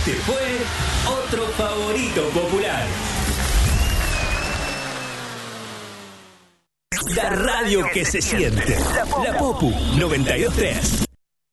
Este fue otro favorito popular. La radio que se siente. La Popu 92.3.